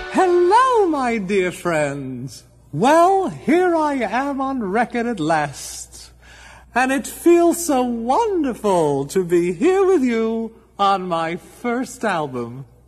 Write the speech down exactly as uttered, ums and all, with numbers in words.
Hello, my dear friends. Well, here I am on record at last. And it feels so wonderful to be here with you on my first album.